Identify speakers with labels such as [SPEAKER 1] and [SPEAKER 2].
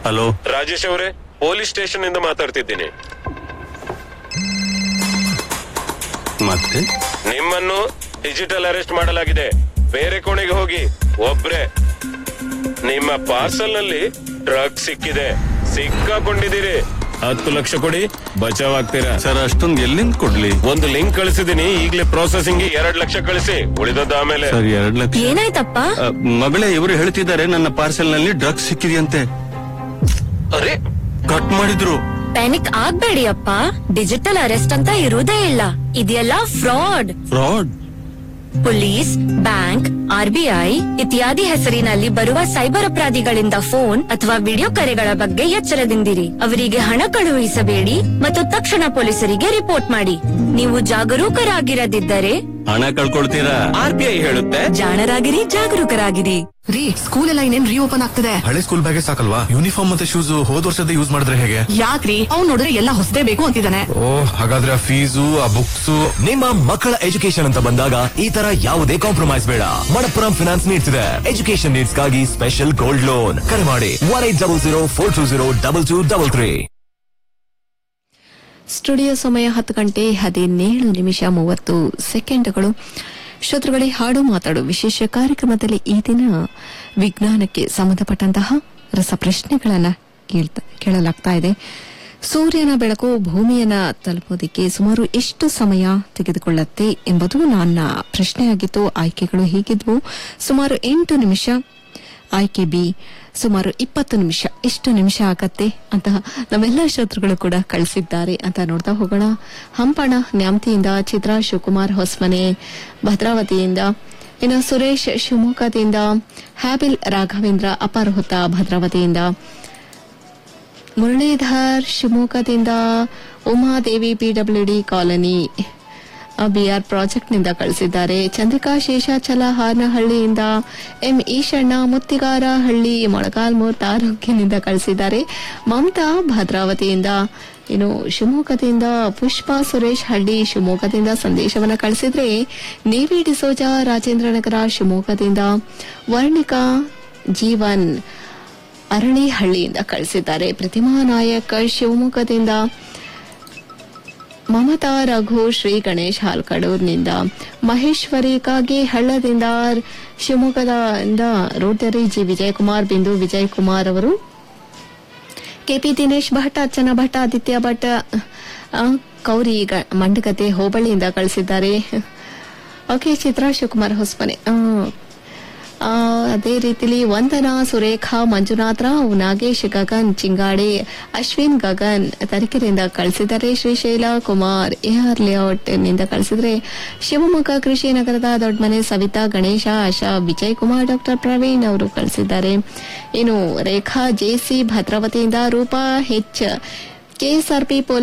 [SPEAKER 1] Hello
[SPEAKER 2] Rajesh ಅವರೇ, police station ಇಂದ ಮಾತಾಡ್ತಿದ್ದೀನಿ.
[SPEAKER 1] ಮತ್ತೆ
[SPEAKER 2] ನಿಮ್ಮನ್ನು ಡಿಜಿಟಲ್ ಅರೆಸ್ಟ್ ಮಾಡಲಾಗಿದೆ. ಬೇರೆ ಕೋಣೆಗೆ ಹೋಗಿ. ಒಬ್ರೆ. ನಿಮ್ಮ ಪಾರ್ಸಲ್ ನಲ್ಲಿ ಡ್ರಗ್ ಸಿಕ್ಕಿದೆ. ಸಿಕ್ಕಾಕೊಂಡಿದ್ದೀರಿ. 10 ಲಕ್ಷ ಕೊಡಿ, ಬಚಾವ್ ಆಗ್ತೀರಾ.
[SPEAKER 1] ಸರ್, ಅಷ್ಟೊಂದು ಎಲ್ಲಿಂದ ಕೊಡ್ಲಿ?
[SPEAKER 2] ಒಂದು ಲಿಂಕ್ ಕಳಿಸಿದೀನಿ, ಈಗಲೇ ಪ್ರೊಸೆಸಿಂಗ್ 2 ಲಕ್ಷ ಕಳಿಸಿ. ಉಳಿದದ್ದು ಆಮೇಲೆ.
[SPEAKER 1] ಸರ್, 2 ಲಕ್ಷ.
[SPEAKER 3] ಏನಾಯ್ತಪ್ಪ?
[SPEAKER 1] ಮಗಳೇ, ಇವರು ಹೇಳ್ತಿದ್ದಾರೆ ನನ್ನ ಪಾರ್ಸೆಲ್ ನಲ್ಲಿ ಡ್ರಗ್ಸ್ ಸಿಕ್ಕಿದೆಯಂತೆ.
[SPEAKER 2] ಅರೆ,
[SPEAKER 1] ಕಟ್ ಮಾಡಿದ್ರು.
[SPEAKER 3] ಪ್ಯಾನಿಕ್ ಆಗ್ಬೇಡಿ ಅಪ್ಪ, ಡಿಜಿಟಲ್ ಅರೆಸ್ಟ್ ಅಂತ ಇರುವುದೇ ಇಲ್ಲ. ಇದೆಲ್ಲ ಫ್ರಾಡ್. ಪೊಲೀಸ್, ಬ್ಯಾಂಕ್, RBI ಇತ್ಯಾದಿ ಹೆಸರಿನಲ್ಲಿ ಬರುವ ಸೈಬರ್ ಅಪರಾಧಿಗಳಿಂದ ಫೋನ್ ಅಥವಾ ವಿಡಿಯೋ ಕರೆಗಳ ಬಗ್ಗೆ ಎಚ್ಚರದಿಂದಿರಿ. ಅವರಿಗೆ ಹಣ ಕಳುಹಿಸಬೇಡಿ ಮತ್ತು ತಕ್ಷಣ ಪೊಲೀಸರಿಗೆ ರಿಪೋರ್ಟ್ ಮಾಡಿ. ನೀವು ಜಾಗರೂಕರಾಗಿರದಿದ್ದರೆ
[SPEAKER 1] ಹಣ ಕಳ್ಕೊಳ್ತೀರಾ.
[SPEAKER 2] RBI ಹೇಳುತ್ತೆ,
[SPEAKER 3] ಜಾಣರಾಗಿರಿ, ಜಾಗರೂಕರಾಗಿರಿ.
[SPEAKER 4] ರೀ, ಸ್ಕೂಲ್ ಎಲ್ಲ ಇನ್ನೇನ್ ರೀಓಪನ್ ಆಗ್ತದೆ.
[SPEAKER 5] ಹಳೆ ಸ್ಕೂಲ್ ಬ್ಯಾಗೇ ಸಾಕಲ್ವಾ? ಯೂನಿಫಾರ್ಮ್ ಮತ್ತೆ ಶೂಸ್ ಹೋದ್ ವರ್ಷದ ಯೂಸ್ ಮಾಡಿದ್ರೆ ಹೇಗೆ?
[SPEAKER 4] ಯಾಕ್ರಿ, ಅವ್ನು ನೋಡಿದ್ರೆ ಎಲ್ಲ ಹೊಸದೇ ಬೇಕು ಅಂತಿದ್ದಾನೆ.
[SPEAKER 5] ಹಾಗಾದ್ರೆ ಆ ಫೀಸು, ಆ ಬುಕ್ಸ್.
[SPEAKER 6] ನಿಮ್ಮ ಮಕ್ಕಳ ಎಜುಕೇಶನ್ ಅಂತ ಬಂದಾಗ ಈ ತರ ಯಾವುದೇ ಕಾಂಪ್ರಮೈಸ್ ಬೇಡ. ಮಣಪ್ಪುರಂ ಫಿನಾನ್ಸ್ ನೀಡ್ತಿದೆ ಎಜುಕೇಶನ್ ನೀಡ್ಸ್ ಗಾಗಿ ಸ್ಪೆಷಲ್ ಗೋಲ್ಡ್ ಲೋನ್. ಕರೆ ಮಾಡಿ 1800420233.
[SPEAKER 7] ಸ್ಟುಡಿಯೋ ಸಮಯ 10:17 ಶ್ರೋತೃಗಳೇ, ಹಾಡು ಮಾತಾಡು ವಿಶೇಷ ಕಾರ್ಯಕ್ರಮದಲ್ಲಿ ಈ ದಿನ ವಿಜ್ಞಾನಕ್ಕೆ ಸಂಬಂಧಪಟ್ಟಂತಹ ರಸಪ್ರಶ್ನೆಗಳನ್ನ ಕೇಳಲಾಗ್ತಾ ಇದೆ. ಸೂರ್ಯನ ಬೆಳಕು ಭೂಮಿಯನ್ನ ತಲುಪೋದಕ್ಕೆ ಸುಮಾರು ಎಷ್ಟು ಸಮಯ ತೆಗೆದುಕೊಳ್ಳುತ್ತೆ ಎಂಬುದು ನನ್ನ ಪ್ರಶ್ನೆಯಾಗಿತ್ತು. ಆಯ್ಕೆಗಳು ಹೀಗಿದ್ವು: ಸುಮಾರು 8 ನಿಮಿಷ, ಆಯ್ಕೆ ಬಿ ಸುಮಾರು 20 ನಿಮಿಷ. ಎಷ್ಟು ನಿಮಿಷ ಆಗತ್ತೆ ಅಂತ ನಮ್ಮೆಲ್ಲ ಶ್ರೋತೃಗಳು ಕೂಡ ಕಳಿಸಿದ್ದಾರೆ ಅಂತ ನೋಡ್ತಾ ಹೋಗೋಣ. ಹಂಪಣ ನ್ಯಾಮತಿಯಿಂದ, ಚಿತ್ರಾ ಶಿವಕುಮಾರ್ ಹೊಸಮನೆ ಭದ್ರಾವತಿಯಿಂದ, ಇನ್ನು ಸುರೇಶ್ ಶಿವಮೊಗ್ಗದಿಂದ, ಹ್ಯಾಬಿಲ್ ರಾಘವೇಂದ್ರ ಅಪರಹುತ ಭದ್ರಾವತಿಯಿಂದ, ಮುರಳೀಧರ್ ಶಿವಮೊಗ್ಗದಿಂದ, ಉಮಾದೇವಿ PWD ಕಾಲನಿ BR ಪ್ರಾಜೆಕ್ಟ್ನಿಂದ ಕಳಿಸಿದ್ದಾರೆ. ಚಂದ್ರಿಕಾ ಶೇಷಾಚಲ ಹಾನಹಳ್ಳಿಯಿಂದ, ಎಂ ಈಶಣ್ಣ ಮುತ್ತಿಗಾರಹಳ್ಳಿ ಮೊಳಕಾಲ್ಮೂರ್ ತಾಲೂಕಿನಿಂದ ಕಳಿಸಿದ್ದಾರೆ. ಮಮತಾ ಭದ್ರಾವತಿಯಿಂದ, ಇನ್ನು ಶಿವಮೊಗ್ಗದಿಂದ ಪುಷ್ಪಾ ಸುರೇಶ್ ಹಳ್ಳಿ ಶಿವಮೊಗ್ಗದಿಂದ ಸಂದೇಶವನ್ನು ಕಳಿಸಿದ್ರೆ, ನೇವಿ ಡಿಸೋಜಾ ರಾಜೇಂದ್ರನಗರ ಶಿವಮೊಗ್ಗದಿಂದ, ವರ್ಣಿಕಾ ಜೀವನ್ ಅರಳಿಹಳ್ಳಿಯಿಂದ ಕಳಿಸಿದ್ದಾರೆ. ಪ್ರತಿಮಾ ನಾಯಕ್ ಶಿವಮೊಗ್ಗದಿಂದ, ಮಮತಾ ರಘು ಶ್ರೀ ಗಣೇಶ್ ಹಾಲ್ಕಡೂರ್ನಿಂದ, ಮಹೇಶ್ವರಿ ಕಾಗೆ ಹಳ್ಳದಿಂದ, ಶಿವಮೊಗ್ಗದಿಂದ ರೋಟರಿ ಜಿ ವಿಜಯಕುಮಾರ್ ಬಿಂದು ವಿಜಯಕುಮಾರ್ ಅವರು, ಕೆಪಿ ದಿನೇಶ್ ಭಟ್, ಅರ್ಚನಾ ಭಟ್, ಆದಿತ್ಯ ಭಟ್ ಕೌರಿ ಮಂಡಗತೆ ಹೋಬಳಿಯಿಂದ ಕಳಿಸಿದ್ದಾರೆ. ಓಕೆ, ಚಿತ್ರಾ ಶಿವಕುಮಾರ್ ಹೊಸಮನೆ. ಅದೇ ರೀತಿಲಿ ವಂದನಾ ಸುರೇಖಾ ಮಂಜುನಾಥ್ ರಾವ್, ನಾಗೇಶ್ ಗಗನ್ ಚಿಂಗಾಡೆ, ಅಶ್ವಿನ್ ಗಗನ್ ತರೀಕೆರೆಯಿಂದ ಕಳಿಸಿದ್ದಾರೆ. ಶ್ರೀಶೈಲ ಕುಮಾರ್ AR ಲೇಔಟ್ ನಿಂದ ಕಳಿಸಿದ್ರೆ, ಶಿವಮೊಗ್ಗ ಕೃಷಿ ನಗರದ ದೊಡ್ಡಮನೆ ಸವಿತಾ ಗಣೇಶ ಆಶಾ ವಿಜಯ್ ಕುಮಾರ್ ಡಾಕ್ಟರ್ ಪ್ರವೀಣ್ ಅವರು ಕಳಿಸಿದ್ದಾರೆ. ಇನ್ನು ರೇಖಾ JC ಭದ್ರಾವತಿಯಿಂದ, ರೂಪಾ H KSRP